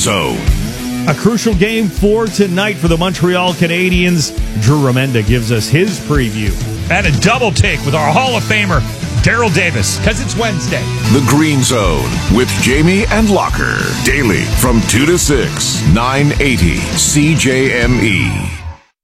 Zone. A crucial game for tonight for the Montreal Canadiens. Drew Remenda gives us his preview. And a double take with our Hall of Famer, Daryl Davis, because it's Wednesday. The Green Zone with Jamie and Locker. Daily from 2 to 6, 980 CJME.